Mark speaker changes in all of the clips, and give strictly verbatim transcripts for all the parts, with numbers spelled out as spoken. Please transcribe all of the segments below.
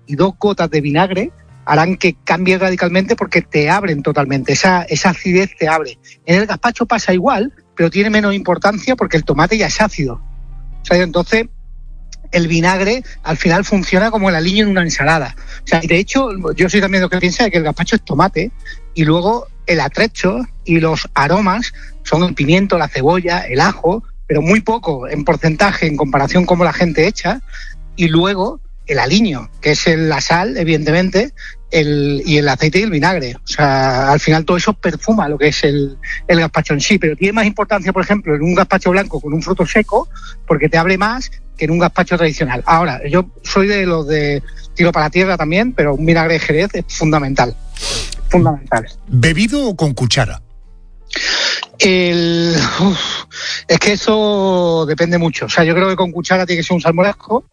Speaker 1: y dos gotas de vinagre harán que cambie radicalmente porque te abren totalmente, esa, esa acidez te abre. En el gazpacho pasa igual, pero tiene menos importancia porque el tomate ya es ácido. O sea, entonces el vinagre al final funciona como el aliño en una ensalada. O sea, de hecho, yo soy también de lo que piensa de que el gazpacho es tomate y luego el atrecho y los aromas son el pimiento, la cebolla, el ajo, pero muy poco en porcentaje en comparación con cómo la gente echa, y luego el aliño, que es el, la sal, evidentemente, el, y el aceite y el vinagre. O sea, al final todo eso perfuma lo que es el, el gazpacho en sí, pero tiene más importancia, por ejemplo, en un gazpacho blanco con un fruto seco, porque te abre más que en un gazpacho tradicional. Ahora, yo soy de los de tiro para la tierra también, pero un vinagre de Jerez es fundamental. Fundamental.
Speaker 2: ¿Bebido o con cuchara?
Speaker 1: El, uf, es que eso depende mucho. O sea, yo creo que con cuchara tiene que ser un salmorejo,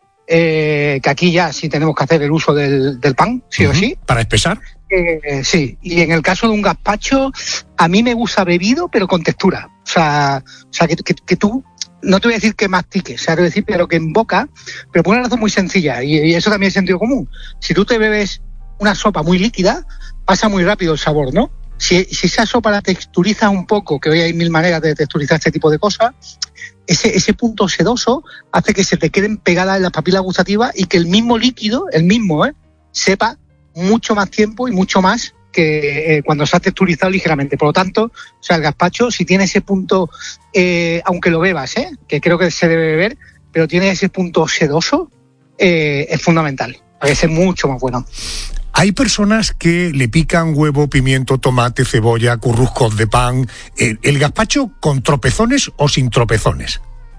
Speaker 1: eh, que aquí ya sí tenemos que hacer el uso del, del pan, sí uh-huh. o sí.
Speaker 2: ¿Para espesar?
Speaker 1: Eh, sí, y en el caso de un gazpacho, a mí me gusta bebido, pero con textura. O sea, o sea que, que, que tú, no te voy a decir que mastiques, o sea, te voy a decir, pero que en boca, pero por una razón muy sencilla, y, y eso también es sentido común. Si tú te bebes una sopa muy líquida, pasa muy rápido el sabor, ¿no? Si, si esa sopa la texturizas un poco, que hoy hay mil maneras de texturizar este tipo de cosas, ese, ese punto sedoso hace que se te queden pegadas en las papilas gustativas y que el mismo líquido, el mismo, ¿eh? sepa mucho más tiempo y mucho más que eh, cuando se ha texturizado ligeramente. Por lo tanto, o sea, el gazpacho, si tiene ese punto, eh, aunque lo bebas, ¿eh? que creo que se debe beber, pero tiene ese punto sedoso, eh, es fundamental, para que sea mucho más bueno.
Speaker 2: Hay personas que le pican huevo, pimiento, tomate, cebolla, curruscos de pan. ¿El, el gazpacho con tropezones o sin tropezones?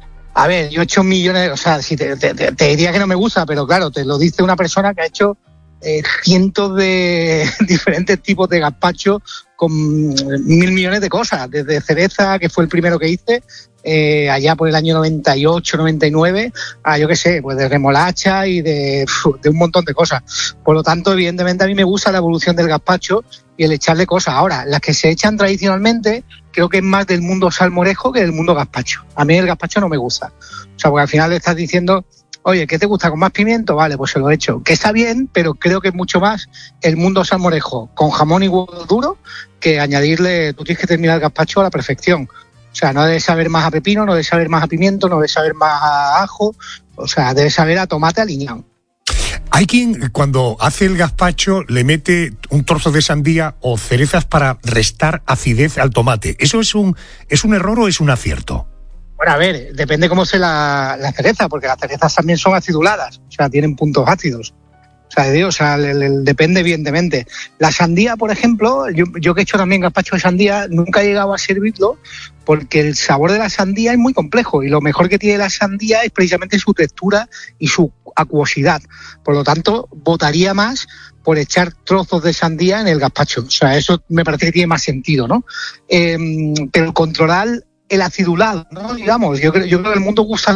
Speaker 1: A ver, yo he hecho millones, o sea, si te, te, te diría que no me gusta, pero claro, te lo dice una persona que ha hecho eh, cientos de diferentes tipos de gazpacho con mil millones de cosas, desde cereza, que fue el primero que hice, eh, allá por el año noventa y ocho, noventa y nueve, a yo qué sé, pues de remolacha y de, de un montón de cosas. Por lo tanto, evidentemente a mí me gusta la evolución del gazpacho y el echarle cosas. Ahora, las que se echan tradicionalmente, creo que es más del mundo salmorejo que del mundo gazpacho. A mí el gazpacho no me gusta. O sea, porque al final le estás diciendo, oye, ¿qué te gusta? ¿Con más pimiento? Vale, pues se lo he hecho. Que está bien, pero creo que es mucho más el mundo salmorejo con jamón y huevo duro que añadirle, tú tienes que terminar el gazpacho a la perfección. O sea, no debes saber más a pepino, no debes saber más a pimiento, no debes saber más a ajo, o sea, debes saber a tomate aliñado.
Speaker 2: Hay quien cuando hace el gazpacho le mete un trozo de sandía o cerezas para restar acidez al tomate. ¿Eso es un, es un error o es un acierto?
Speaker 1: Bueno, a ver, depende cómo sea la, la cereza, porque las cerezas también son aciduladas, o sea, tienen puntos ácidos. O sea, Dios, o sea, le, le, depende evidentemente. La sandía, por ejemplo, yo, yo que he hecho también gazpacho de sandía, nunca he llegado a servirlo porque el sabor de la sandía es muy complejo y lo mejor que tiene la sandía es precisamente su textura y su acuosidad. Por lo tanto, votaría más por echar trozos de sandía en el gazpacho. O sea, eso me parece que tiene más sentido, ¿no? Eh, pero controlar el acidulado, ¿no? Digamos, yo creo, yo creo que el mundo gusta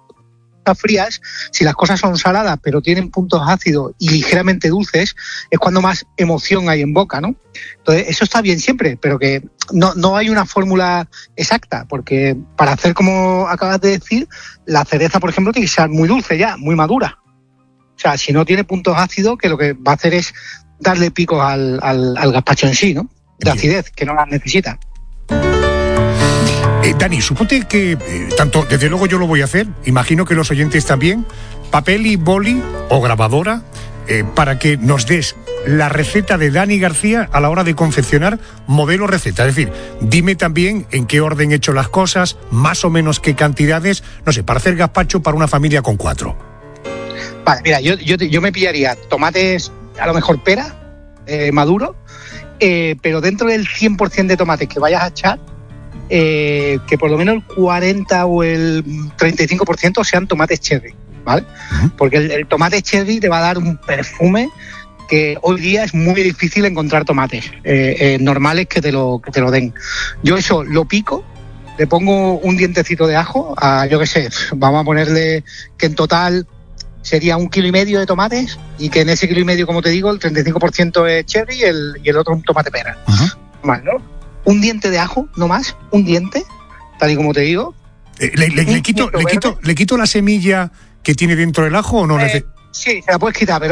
Speaker 1: frías, si las cosas son saladas pero tienen puntos ácidos y ligeramente dulces, es cuando más emoción hay en boca, ¿no? Entonces, eso está bien siempre, pero que no, no hay una fórmula exacta, porque para hacer como acabas de decir, la cereza, por ejemplo, tiene que ser muy dulce ya, muy madura. O sea, si no tiene puntos ácidos, que lo que va a hacer es darle picos al, al, al gazpacho en sí, ¿no? De acidez, que no las necesita.
Speaker 2: Eh, Dani, suponte que, eh, tanto, desde luego yo lo voy a hacer, imagino que los oyentes también, papel y boli o grabadora, eh, para que nos des la receta de Dani García a la hora de confeccionar modelo receta. Es decir, dime también en qué orden he hecho las cosas, más o menos qué cantidades, no sé, para hacer gazpacho para una familia con cuatro.
Speaker 1: Vale, mira, yo, yo, yo me pillaría tomates, a lo mejor pera, eh, maduro, eh, pero dentro del cien por ciento de tomates que vayas a echar, Eh, que por lo menos el cuarenta o el treinta y cinco por ciento sean tomates cherry, ¿vale? Uh-huh. Porque el, el tomate cherry te va a dar un perfume que hoy día es muy difícil encontrar tomates eh, eh, normales que te, lo, que te lo den. Yo eso lo pico, le pongo un dientecito de ajo, a, yo qué sé, vamos a ponerle que en total sería un kilo y medio de tomates y que en ese kilo y medio, como te digo, el treinta y cinco por ciento es cherry y el, y el otro un tomate pera. Uh-huh. Mal, ¿no? Un diente de ajo, no más, un diente, tal y como te digo.
Speaker 2: Eh, le, le, le, quito, le, quito, ¿Le quito la semilla que tiene dentro del ajo o no?
Speaker 1: Eh, sí, se la puedes quitar, pero